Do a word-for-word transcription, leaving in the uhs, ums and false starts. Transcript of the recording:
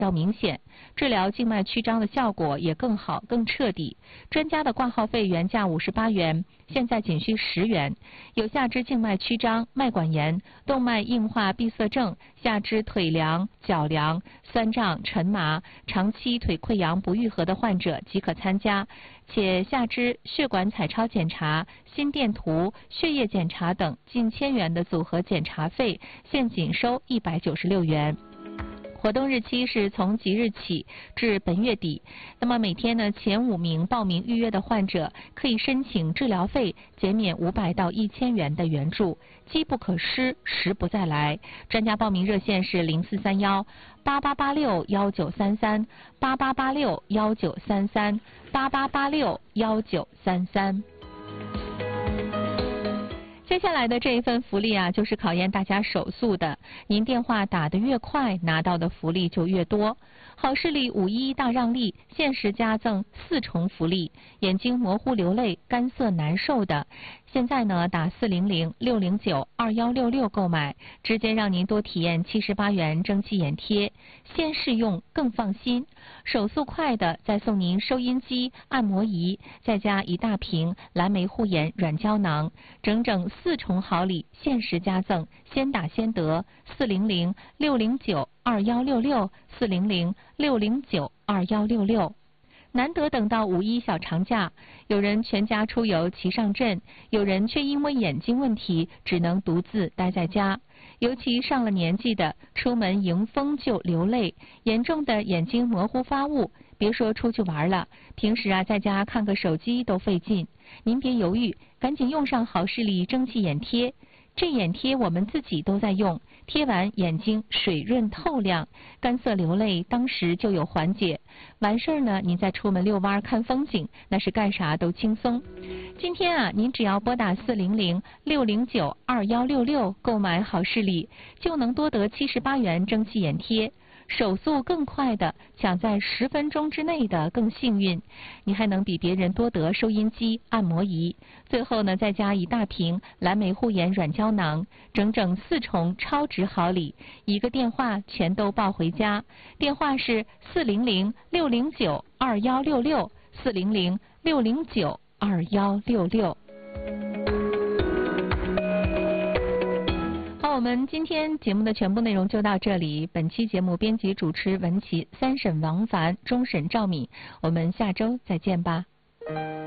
到明显，治疗静脉曲张的效果也更好、更彻底。专家的挂号费原价五十八元，现在仅需十元。有下肢静脉曲张、脉管炎、动脉硬化闭塞症、下肢腿凉、脚凉、酸胀、沉麻、长期腿溃疡不愈合的患者即可参加，且下肢血管彩超检查、心电图、血液检查等近千元的组合检查费，现仅收一百九十六元。活动日期是从即日起至本月底。那么每天呢，前五名报名预约的患者可以申请治疗费减免五百到一千元的援助，机不可失，时不再来。专家报名热线是零四三幺八八八六幺九三三八八八六幺九三三八八八六幺九三三。接下来的这一份福利啊，就是考验大家手速的。您电话打得越快，拿到的福利就越多。好视力五一大让利，限时加赠四重福利。眼睛模糊流泪、干涩难受的，现在呢打四零零六零九二幺六六购买，直接让您多体验七十八元蒸汽眼贴，先试用更放心。手速快的再送您收音机、按摩仪，再加一大瓶蓝莓护眼软胶囊，整整四重好礼，限时加赠，先打先得。四零零六零九二幺六六四零零六零九二幺六六。难得等到五一小长假，有人全家出游齐上阵，有人却因为眼睛问题只能独自待在家。尤其上了年纪的，出门迎风就流泪，严重的眼睛模糊发雾，别说出去玩了，平时啊在家看个手机都费劲。您别犹豫，赶紧用上好视力蒸汽眼贴。这眼贴我们自己都在用，贴完眼睛水润透亮，干涩流泪当时就有缓解。完事儿呢，您再出门遛弯看风景，那是干啥都轻松。今天啊，您只要拨打四零零六零九二幺六六购买好视力，就能多得七十八元蒸汽眼贴。手速更快的，抢在十分钟之内的更幸运，你还能比别人多得收音机、按摩仪，最后呢再加一大瓶蓝莓护眼软胶囊，整整四重超值好礼，一个电话全都抱回家。电话是四零零六零九二幺六六四零零六零九二幺六六。好，我们今天节目的全部内容就到这里。本期节目编辑主持文琪，三审王凡，终审赵敏。我们下周再见吧。